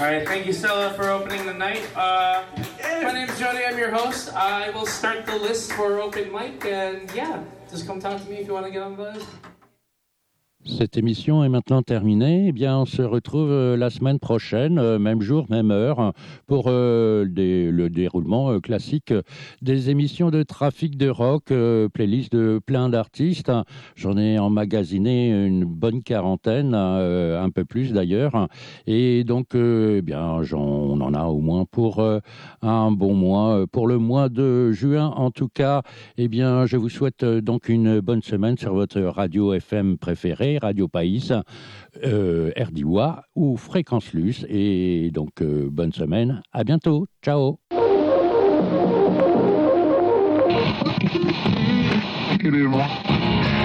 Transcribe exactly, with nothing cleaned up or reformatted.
All right, thank you, Stella, for opening the night. Uh, my name's Jody, I'm your host. I will start the list for open mic, and yeah, just come talk to me if you want to get on the list. Cette émission est maintenant terminée. Eh bien, on se retrouve euh, la semaine prochaine, euh, même jour, même heure, pour euh, des, le déroulement euh, classique des émissions de trafic de rock, euh, playlist de plein d'artistes. J'en ai emmagasiné une bonne quarantaine, euh, un peu plus d'ailleurs. Et donc, euh, eh bien, j'en, on en a au moins pour euh, un bon mois. Pour le mois de juin, en tout cas, eh bien, je vous souhaite euh, donc une bonne semaine sur votre radio F M préférée. Radio Païs, euh, R D I W A ou Fréquence Luce. Et donc, euh, bonne semaine. À bientôt. Ciao. Quel est